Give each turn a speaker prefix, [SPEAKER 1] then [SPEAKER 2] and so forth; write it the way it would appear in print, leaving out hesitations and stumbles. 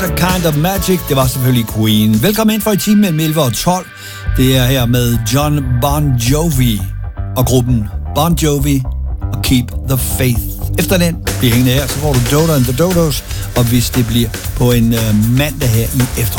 [SPEAKER 1] a Kind of Magic. Det var selvfølgelig Queen. Velkommen ind for i timen mellem 11 og 12. Det er her med John Bon Jovi og gruppen Bon Jovi og Keep the Faith. Efter den bliver hængende her, så får du Dodo and the Dodos. Og hvis det bliver på en mandag her i efteråret,